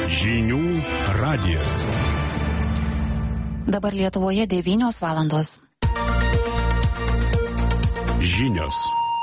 Žinių radijas. Dabar Lietuvoje 9 valandos. Žinios.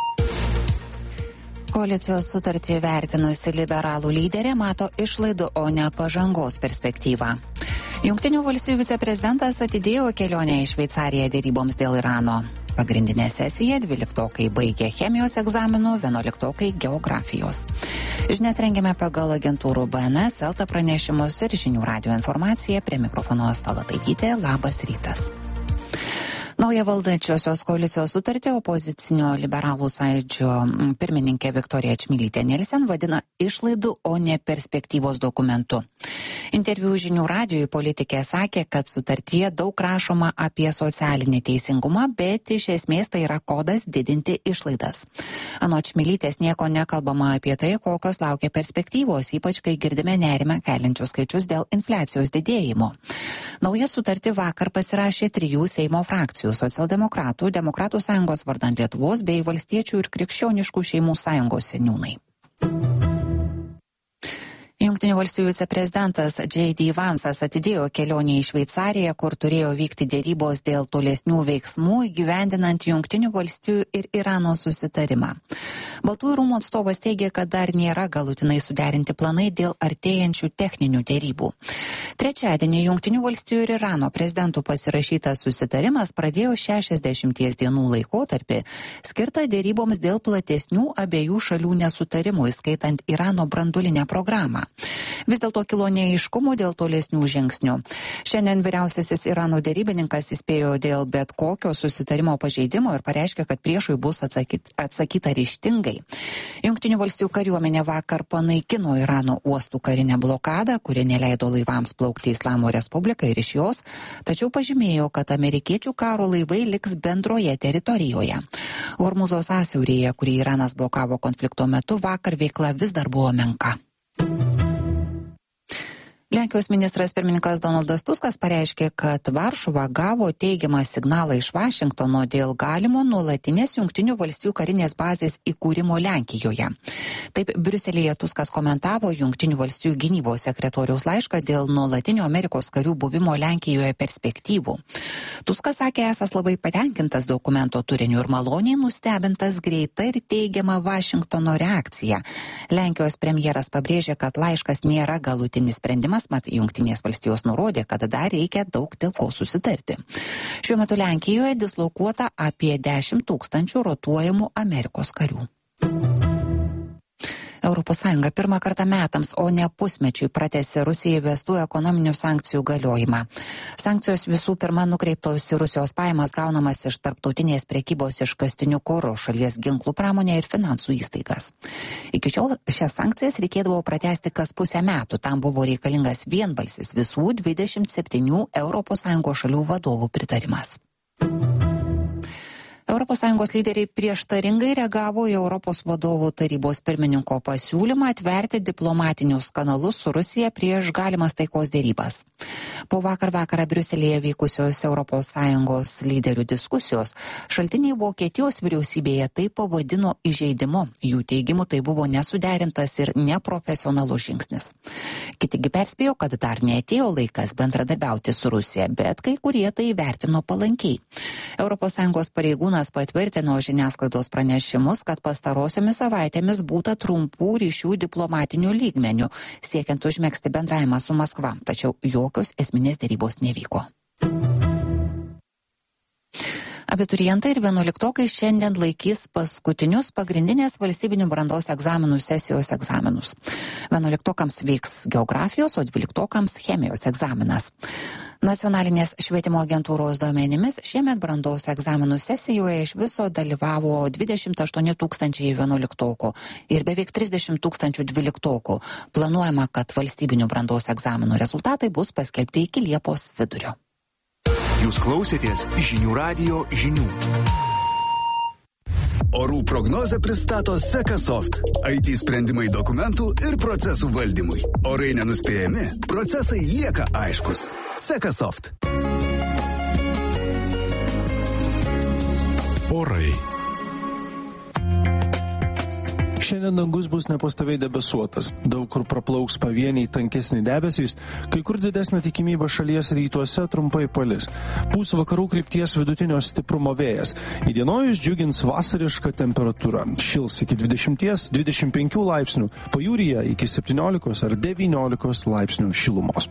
Koalicijos sutartį vertinusi liberalų lyderė mato išlaidų, o ne pažangos perspektyvą. Jungtinių valstijų viceprezidentas atidėjo kelionę į Šveicariją dėryboms dėl Irano. Pagrindinė sesija 12-okai baigė chemijos egzaminų, 11-okai geografijos. Žinias rengiame pagal agentūrų BNS, Elta pranešimus ir Žinių radijo informaciją. Prie mikrofono Asta Lataitytė. Labas rytas. Naują valdančiosios koalicijos sutartį opozicinio liberalų sąjūdžio pirmininkė Viktorija Čmilytė Nilsen vadina išlaidų, o ne perspektyvos dokumentu. Interviu Žinių radijui politikė sakė, kad sutartyje daug rašoma apie socialinį teisingumą, bet iš esmės tai yra kodas didinti išlaidas. Anot Čmilytės nieko nekalbama apie tai, kokios laukia perspektyvos, ypač kai girdime nerimą keliančius skaičius dėl infliacijos didėjimo. Naują sutartį vakar pasirašė 3 Seimo frakcijų - Socialdemokratų, Demokratų sąjungos vardan Lietuvos bei Valstiečių ir Krikščioniškų šeimų sąjungos seniūnai. Jungtinių valstijų viceprezidentas J.D. Vansas atidėjo kelionę į Šveicariją, kur turėjo vykti dėrybos dėl tolesnių veiksmų įgyvendinant Jungtinių valstijų ir Irano susitarimą. Baltųjų rūmų atstovas teigė, kad dar nėra galutinai suderinti planai dėl artėjančių techninių dėrybų. Trečiadienį Jungtinių valstijų ir Irano prezidentų pasirašytas susitarimas pradėjo 60 dienų laikotarpį, skirtą dėryboms dėl platesnių abiejų šalių nesutarimų, įskaitant Irano branduolinę programą. Vis dėlto kilo neaiškumų dėl tolesnių žingsnių. Šiandien vyriausiasis Irano dėrybininkas įspėjo dėl bet kokio susitarimo pažeidimo ir pareiškė, kad priešui bus atsakyta ryžtingai. Jungtinių valstijų kariuomenė vakar panaikino Irano uostų karinę blokadą, kuri neleido laivams plaukti į Islamo Respubliką ir iš jos, tačiau pažymėjo, kad amerikiečių karo laivai liks bendroje teritorijoje. Hormuzo sąsiauryje, kurį Iranas blokavo konflikto metu, vakar veikla vis dar buvo menka. Lenkijos ministras pirmininkas Donaldas Tuskas pareiškė, kad Varšuva gavo teigiamą signalą iš Vašingtono dėl galimo nuolatinės Jungtinių valstijų karinės bazės įkūrimo Lenkijoje. Taip, Briuselyje Tuskas komentavo Jungtinių valstijų gynybos sekretoriaus laišką dėl nuolatinio Amerikos karių buvimo Lenkijoje perspektyvų. Tuskas sakė, esas labai patenkintas dokumento turiniu ir maloniai nustebintas greita ir teigiama Vašingtono reakcija. Lenkijos premjeras pabrėžė, kad laiškas nėra galutinis sprendimas, mat Jungtinės valstijos nurodė, kad dar reikia daug dėl ko susitarti. Šiuo metu Lenkijoje dislokuota apie 10 000 rotuojamų Amerikos karių. ES pirmą kartą metams, o ne pusmečiui pratęsė Rusijai įvestų ekonominių sankcijų galiojimą. Sankcijos visų pirma nukreiptos į Rusijos pajamas gaunamas iš tarptautinės prekybos iškastiniu kuru, šalies ginklų pramonę ir finansų įstaigas. Iki šiol šias sankcijas reikėdavo pratęsti kas pusę metų, tam buvo reikalingas vienbalsis visų 27 ES šalių vadovų pritarimas. ES lyderiai prieštaringai reagavo į Europos vadovų tarybos pirmininko pasiūlymą atverti diplomatinius kanalus su Rusija prieš galimas taikos dėrybas. Po vakar vakarą Briuselyje vykusios ES lyderių diskusijos šaltiniai Vokietijos vyriausybėje tai pavadino įžeidimu. Jų teigimu tai buvo nesuderintas ir neprofesionalus žingsnis. Kitigi perspėjo, kad dar neatėjo laikas bendradarbiauti su Rusija, bet kai kurie tai vertino palankiai. ES pareigūnas patvirtino žiniasklaidos pranešimus, kad pastarosiomis savaitėmis būta trumpų ryšių diplomatinių lygmenių, siekiant užmegzti bendravimą su Maskva, tačiau jokios esminės dėrybos nevyko. Abiturientai ir 11-okai šiandien laikys paskutinius pagrindinės valstybinių brandos egzaminų sesijos egzaminus. 11-okams vyks geografijos, o 12-okams chemijos egzaminas. Nacionalinės švietimo agentūros duomenimis šiemet brandos egzaminų sesijoje iš viso dalyvavo 28 000 11-okų ir beveik 30 000 12-okų. Planuojama, kad valstybinių brandos egzaminų rezultatai bus paskelbti iki Liepos vidurio. Jūs klausėtės Žinių radijo žinių. Orų prognozę pristato Sekasoft. IT sprendimai dokumentų ir procesų valdymui. Orai nenuspėjami, procesai lieka aiškus. Sekasoft. Orai. Šiandien dangus bus nepastoviai debesuotas. Daug kur praplauks pavieniai tankesni debesys, kai kur didesnė tikimybė šalies rytuose trumpai palis. Pūs vakarų krypties vidutinio stiprumo vėjas. Įdienojus džiugins vasariška temperatūra. Šils iki 20-25 laipsnių, pajūryje iki 17 ar 19 laipsnių šilumos.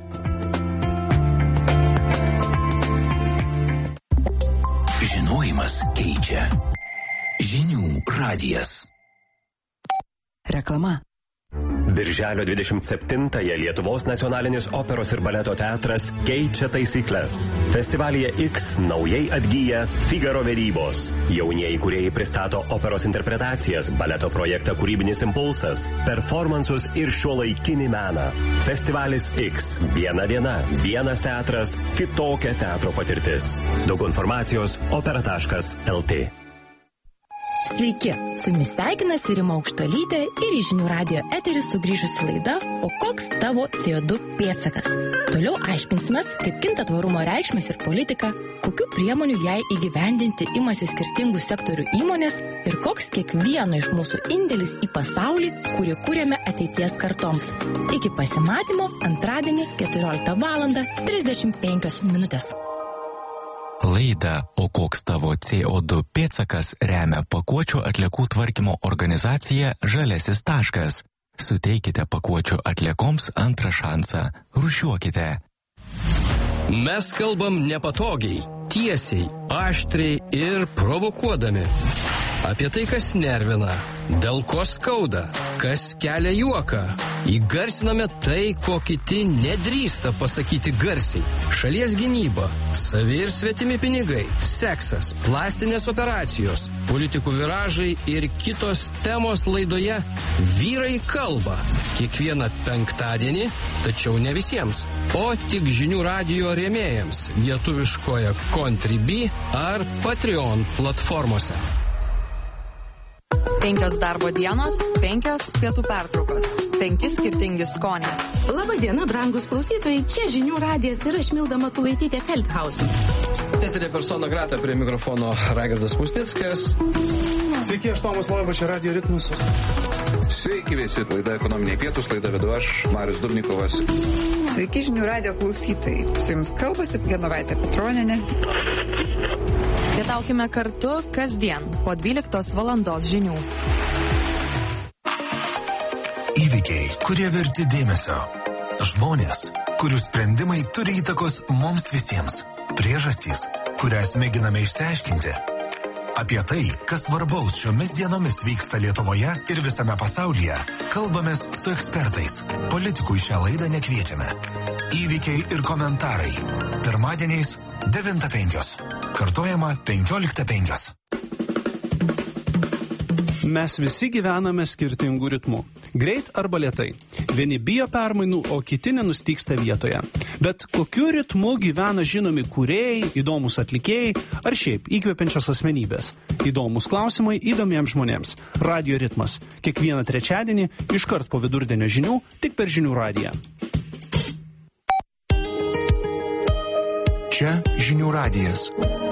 Žinojimas keičia. Žinių radijas. Reklama. Birželio 27-ąją Lietuvos nacionalinis operos ir baleto teatras keičia taisyklės. Festivalyje X naujai atgyja Figaro vedybos. Jaunieji kūrėjai pristato operos interpretacijas, baleto projektą Kūrybinis impulsas, performansus ir šiuolaikinį meną. Festivalis X. Viena diena, vienas teatras, kitokia teatro patirtis. Daug informacijos opera.lt. Sveiki, su jumis sveikinasi Rima Aukštuolytė ir į Žinių radijo eterį sugrįžusi laida O koks tavo CO2 pėdsakas? Toliau aiškinsimės, kaip kinta tvarumo reikšmės ir politika, kokių priemonių jai įgyvendinti imasi skirtingų sektorių įmonės ir koks kiekvieno iš mūsų indėlis į pasaulį, kurį kūrėme ateities kartoms. Iki pasimatymo antradienį 14:35. Laidą O koks tavo CO2 pėdsakas remia pakuočių atliekų tvarkymo organizacija Žaliasis taškas. Suteikite pakuočių atliekoms antrą šansą. Rūšiuokite. Mes kalbam nepatogiai, tiesiai, aštriai ir provokuodami. Apie tai, kas nervina, dėl ko skauda, kas kelia juoką. Įgarsiname tai, ko kiti nedrįsta pasakyti garsiai. Šalies gynyba, savi ir svetimi pinigai, seksas, plastinės operacijos, politikų viražai ir kitos temos laidoje Vyrai kalba. Kiekvieną penktadienį, tačiau ne visiems, o tik Žinių radijo rėmėjams lietuviškoje Contribui ar Patreon platformose. 5 darbo dienos, 5 pietų pertraukos, 5 skirtingi skoniai. Labadiena, brangus klausytojai, čia Žinių radijas ir aš Milda Matulaitytė Feldhausen. Teatrė persona grata prie mikrofono Raigardas Musnickas. Sveiki, aš Tomas Loiba, čia Radio Ritmas. Sveiki visi, laida Ekonominiai pietūs, laidą vedu aš, Marius Dubnikovas. Sveiki, Žinių radijo klausytojai. Su jums kalbasi Genovaitė Petronienė. Pietaukime kartu kasdien po 12 valandos žinių. Įvykiai, kurie verti dėmesio. Žmonės, kurių sprendimai turi įtakos mums visiems. Priežastys, kurias mėginame išsiaiškinti. Apie tai, kas svarbaus šiomis dienomis vyksta Lietuvoje ir visame pasaulyje, kalbamės su ekspertais. Politikų į šią laidą nekviečiame. Įvykiai ir komentarai. Pirmadieniais 9:05. Kartojama 15:05. Mes visi gyvename skirtingų ritmų. Greit arba lėtai. Vieni bijo permainų, o kiti nenustygsta vietoje. Bet kokiu ritmu gyvena žinomi kūrėjai, įdomus atlikėjai ar šiaip įkvepiančios asmenybės? Įdomus klausimai įdomiems žmonėms. Radio Ritmas. Kiekvieną trečiadienį, iškart po vidurdienio žinių, tik per Žinių radiją. Čia Žinių radijas.